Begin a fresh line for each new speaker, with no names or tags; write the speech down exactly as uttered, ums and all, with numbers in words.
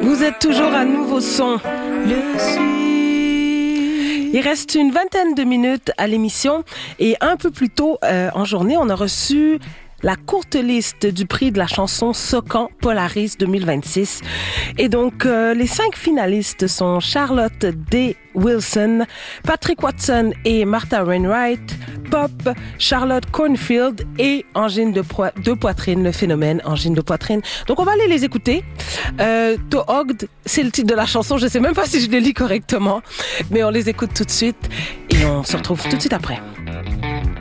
Vous êtes toujours à Nouveau Son. Il reste une vingtaine de minutes à l'émission et un peu plus tôt euh, en journée, on a reçu la courte liste du prix de la chanson Socan Polaris deux mille vingt-six. Et donc, euh, les cinq finalistes sont Charlotte D. Wilson, Patrick Watson et Martha Wainwright, Pop, Charlotte Cornfield et Angine de, po- de poitrine, le phénomène Angine de poitrine. Donc, on va aller les écouter. Euh, Toogd, c'est le titre de la chanson. Je sais même pas si je le lis correctement, mais on les écoute tout de suite et on se retrouve tout de suite après.